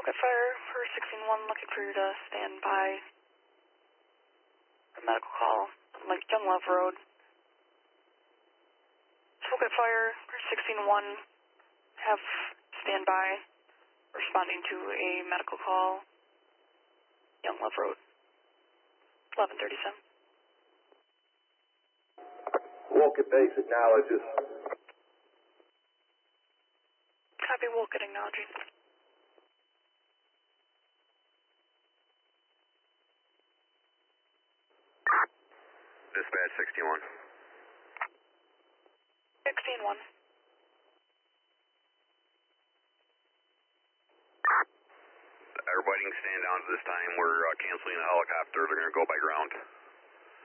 Smoke at fire for 16-1, looking for you to stand by a medical call on Lake Young Love Road. Smoke at fire for 16-1, have standby, responding to a medical call, Young Love Road, 1137. Wolcott base acknowledges. Copy, Wolcott acknowledging. Dispatch 61. 16-1. Everybody can stand down at this time. We're canceling the helicopter. They're going to go by ground.